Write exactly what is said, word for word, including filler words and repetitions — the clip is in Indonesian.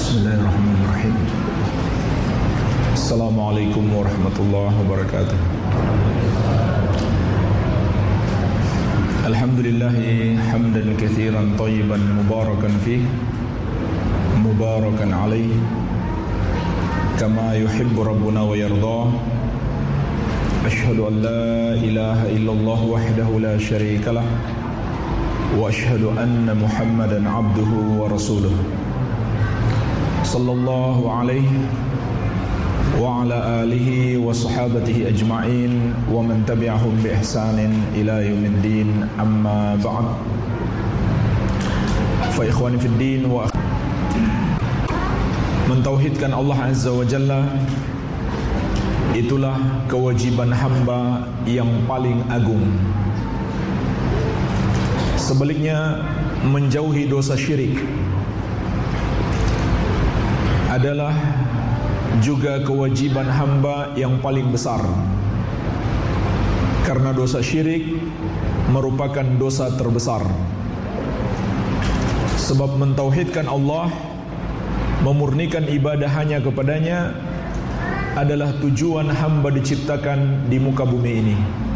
Bismillahirrahmanirrahim. Assalamualaikum warahmatullahi wabarakatuh. Alhamdulillahi hamdan katsiran thayyiban mubarakan fih, mubarakan alaih, kama yuhibbu rabbuna wa yardah. Ashhadu an la ilaha illallah wahdahu la syarika lah, wa ashhadu anna Muhammadan abduhu wa rasuluh. Sallallahu alaihi wa ala alihi wa sahabatihi ajma'in wa man tabi'ahum bi ihsanin ila yaumiddin, amma ba'd. Fa ikhwani fid din wa mentauhidkan Allah Azza wa Jalla itulah kewajiban hamba yang paling agung. Sebaliknya, menjauhi dosa syirik adalah juga kewajiban hamba yang paling besar, karena dosa syirik merupakan dosa terbesar. Sebab mentauhidkan Allah, memurnikan ibadah hanya kepadanya adalah tujuan hamba diciptakan di muka bumi ini.